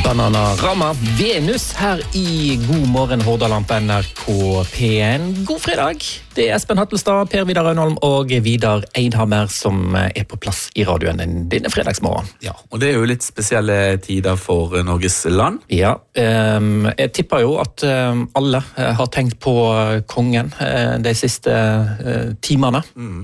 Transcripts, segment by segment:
Bananarama Venus her i God morgen Hordaland på NRK P1. God fredag! Det er Espen Hattelstad, Per Vidar Rønholm og Vidar Eidhammer som er på plass i radioen denne fredagsmorgen. Ja, og det er jo litt spesielle tider for Norges land. Ja, jeg tipper jo at alle har tenkt på kongen de siste timene.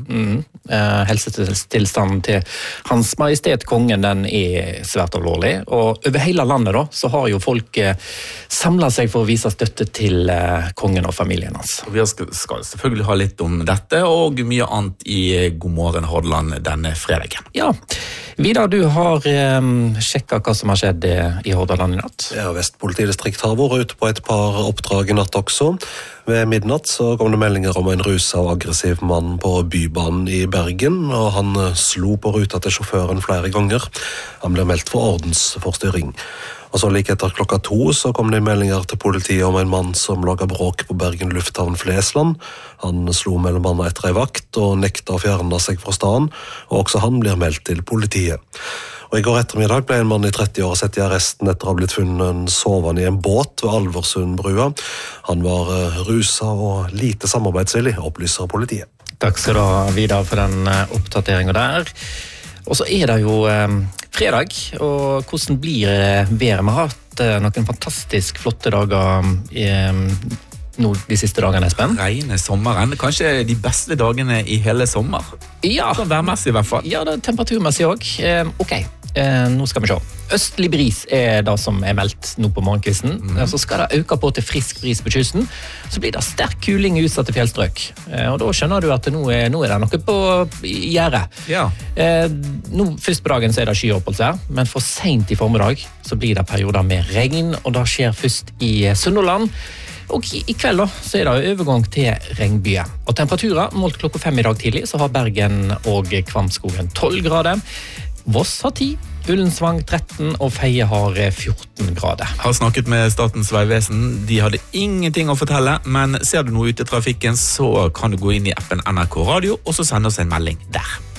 Helsetilstanden til Hans Majestet Kongen, den er svært alvorlig, og over hele landet da, så har jo folk samlet seg for å vise støtte til kongen og familien hans. Vi skal selvfølgelig ha litt om dette, og mye annet i God morgen Hordaland denne fredagen. Ja, Vidar, du har sjekket hva som har skjedd i Hordaland i natt. Ja, Vest politidistrikt har vært ute på et par oppdrag i natt også. Ved midnatt så kom det meldinger om en rusa og aggressiv mann på Bybanen i Bergen, og han slo på ruta til sjåføren flere ganger. Han ble meldt for ordensforstyrring. Og så like etter 2:00 så kom det meldinger til politiet om en mann som laget bråk på Bergen lufthavn Flesland. Han slo mellom mannen etter en vakt og nekta å fjerne seg fra staden, og også han blir meldt til politiet. Og i går ettermiddag ble en mann i 30 år satt i arresten etter å ha blitt funnet sovende i en båt ved Alversundbrua. Han var rusa og lite samarbeidsvillig, opplyser politiet. Takk skal du ha, Vidar, for den oppdateringen der. Og så er det jo fredag, og hvordan blir været? Vi har hatt noen fantastisk flotte dager nå de siste dagene, Espen. Regne sommeren, kanskje de beste dagene i hele sommer. Ja. Sånn værmessig i hvert fall. Ja, det er temperaturmessig også. Ok, nå skal vi se. Østlig bris er det som er meldt nå på morgenkvisten. Så skal det øke på til frisk bris på kysten. Så blir det sterk kuling i utsatte fjellstrøk. Og da skjønner du at nå er det noe på gjerdet. Ja. Nå, først på dagen så er det skyoppholdsvær, men for sent i formiddag så blir det perioder med regn, og det skjer først i Sunnhordland. Og i kveld da, så er det overgang til regnbyer. Og temperaturer målt 5:00 i dag tidlig, så har Bergen og Kvamskogen 12 grader. Voss har 10, Ullensvang 13 og Feie har 14 grader. Har snakket med Statens vegvesen. De hadde ingenting å fortelle, men ser du noe ute i trafikken, så kan du gå inn i appen NRK Radio, og så sende oss en melding der.